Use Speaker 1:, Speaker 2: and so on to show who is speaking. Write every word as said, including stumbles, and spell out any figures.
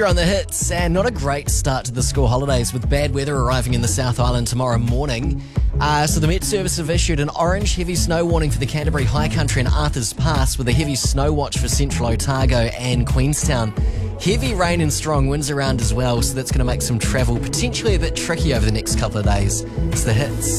Speaker 1: You're on the hits, and not a great start to the school holidays with bad weather arriving in the South Island tomorrow morning. Uh, so the Met Service have issued an orange heavy snow warning for the Canterbury High Country and Arthur's Pass, with a heavy snow watch for central Otago and Queenstown. Heavy rain and strong winds around as well, so that's going to make some travel potentially a bit tricky over the next couple of days. It's the hits.